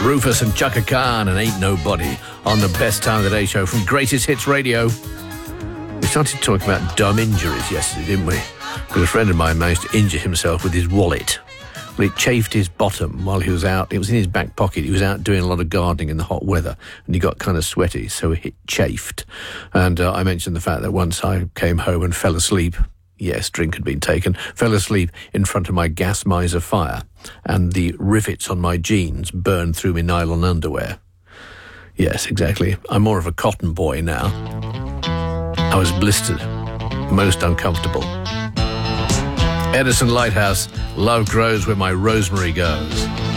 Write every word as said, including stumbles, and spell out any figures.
Rufus and Chaka Khan and Ain't Nobody on the Best Time of the Day show from Greatest Hits Radio. We started talking about dumb injuries yesterday, didn't we? Because a friend of mine managed to injure himself with his wallet. Well, it chafed his bottom while he was out. It was in his back pocket. He was out doing a lot of gardening in the hot weather, and he got kind of sweaty, so it chafed. And uh, I mentioned the fact that once I came home and fell asleep. Yes, drink had been taken. Fell asleep in front of my gas miser fire, and the rivets on my jeans burned through my nylon underwear. Yes, exactly. I'm more of a cotton boy now. I was blistered. Most uncomfortable. Edison Lighthouse, love grows where my rosemary goes.